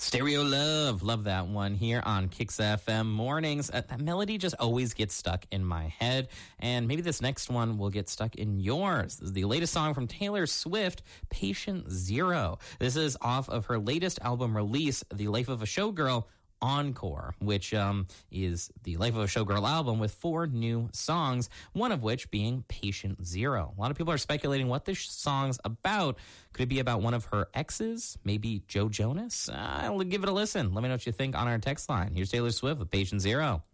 Stereo Love. Love that one here on Kicks FM mornings. That melody just always gets stuck in my head, and maybe this next one will get stuck in yours. This is the latest song from Taylor Swift, Patient Zero. This is off of her latest album release, The Life of a Showgirl Encore, which is the Life of a Showgirl album with 4 new songs, one of which being Patient Zero. A lot of people are speculating what this song's about. Could it be about one of her exes? Maybe Joe Jonas? I'll give it a listen. Let me know what you think on our text line. Here's Taylor Swift with Patient Zero.